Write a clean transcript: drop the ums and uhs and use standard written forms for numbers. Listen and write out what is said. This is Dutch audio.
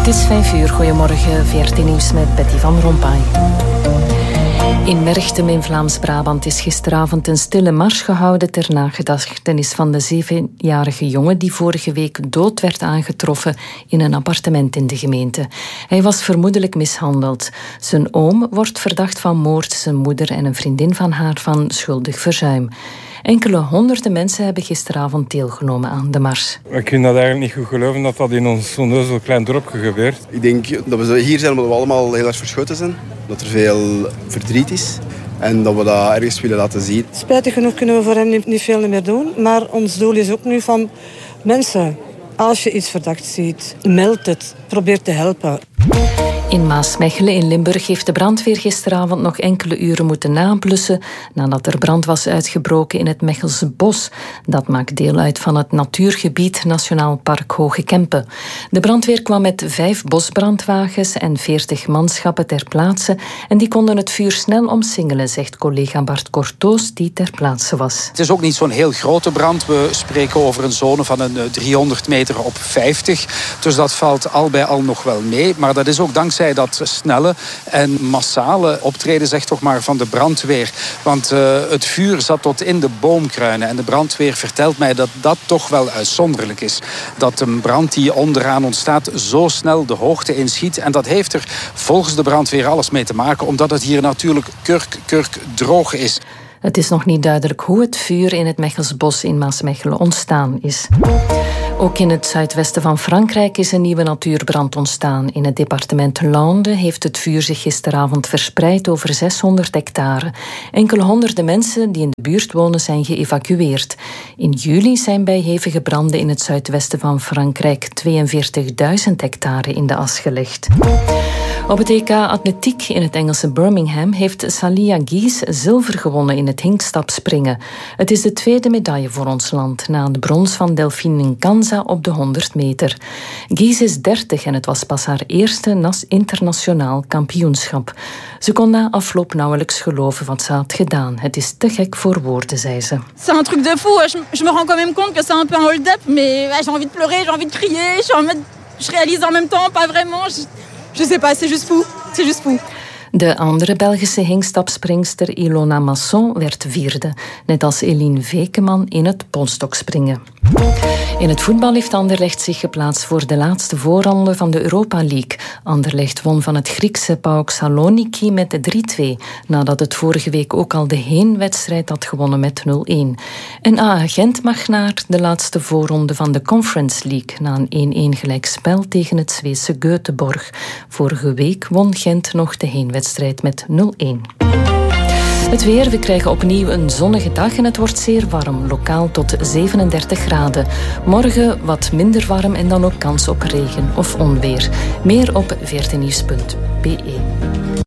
is 5:00. Goedemorgen, VRT Nieuws met Betty van Rompuy. In Merchtem in Vlaams-Brabant is gisteravond een stille mars gehouden ter nagedachtenis van de 7-jarige jongen die vorige week dood werd aangetroffen in een appartement in de gemeente. Hij was vermoedelijk mishandeld. Zijn oom wordt verdacht van moord, zijn moeder en een vriendin van haar van schuldig verzuim. Enkele honderden mensen hebben gisteravond deelgenomen aan de mars. Ik kan dat eigenlijk niet goed geloven dat dat in ons zo'n klein dorpje gebeurt. Ik denk dat we hier zijn omdat we allemaal heel erg verschoten zijn. Dat er veel verdriet is. En dat we dat ergens willen laten zien. Spijtig genoeg kunnen we voor hem niet veel meer doen. Maar ons doel is ook nu van mensen, als je iets verdacht ziet, meld het. Probeer te helpen. In Maasmechelen in Limburg heeft de brandweer gisteravond nog enkele uren moeten nablussen nadat er brand was uitgebroken in het Mechelse bos. Dat maakt deel uit van het natuurgebied Nationaal Park Hoge Kempen. De brandweer kwam met 5 bosbrandwagens en 40 manschappen ter plaatse en die konden het vuur snel omsingelen, zegt collega Bart Cortoos die ter plaatse was. Het is ook niet zo'n heel grote brand. We spreken over een zone van een 300 meter op 50. Dus dat valt al bij al nog wel mee. Maar dat is ook dankzij dat snelle en massale optreden, zeg toch maar, van de brandweer. Want het vuur zat tot in de boomkruinen. En de brandweer vertelt mij dat dat toch wel uitzonderlijk is. Dat een brand die onderaan ontstaat zo snel de hoogte inschiet. En dat heeft er volgens de brandweer alles mee te maken, omdat het hier natuurlijk kurk droog is. Het is nog niet duidelijk hoe het vuur in het Mechelsbos in Maasmechelen ontstaan is. Ook in het zuidwesten van Frankrijk is een nieuwe natuurbrand ontstaan. In het departement Landes heeft het vuur zich gisteravond verspreid over 600 hectare. Enkele honderden mensen die in de buurt wonen zijn geëvacueerd. In juli zijn bij hevige branden in het zuidwesten van Frankrijk 42.000 hectare in de as gelegd. Op het EK Atletiek in het Engelse Birmingham heeft Salia Gies zilver gewonnen in het hinkstapspringen. Het is de tweede medaille voor ons land, na de brons van Delphine Nkanza op de 100 meter. Gies is 30 en het was pas haar eerste internationaal kampioenschap. Ze kon na afloop nauwelijks geloven wat ze had gedaan. Het is te gek voor woorden, zei ze. C'est un truc de fou. Je me rends quand même compte que c'est un peu un hold-up, mais j'ai envie de pleurer, j'ai envie de crier, je réalise en même temps, pas vraiment. Je sais pas, c'est juste fou. C'est juste fou. De andere Belgische hinkstapspringster Ilona Masson werd 4e, net als Eline Vekeman in het polstokspringen. In het voetbal heeft Anderlecht zich geplaatst voor de laatste voorronde van de Europa League. Anderlecht won van het Griekse PAOK Saloniki met 3-2, nadat het vorige week ook al de heenwedstrijd had gewonnen met 0-1. En AA Gent mag naar de laatste voorronde van de Conference League na een 1-1 gelijkspel tegen het Zweedse Göteborg. Vorige week won Gent nog de heenwedstrijd met 0-1. Het weer, we krijgen opnieuw een zonnige dag en het wordt zeer warm, lokaal tot 37 graden. Morgen wat minder warm en dan ook kans op regen of onweer. Meer op vrtnieuws.be.